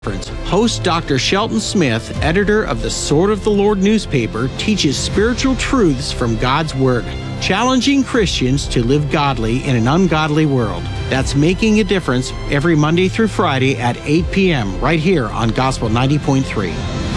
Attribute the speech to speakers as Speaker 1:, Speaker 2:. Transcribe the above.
Speaker 1: Host Dr. Shelton Smith, editor of the Sword of the Lord newspaper, teaches spiritual truths from God's Word, challenging Christians to live godly in an ungodly world. That's Making a Difference every Monday through Friday at 8 p.m. right here on Gospel 90.3.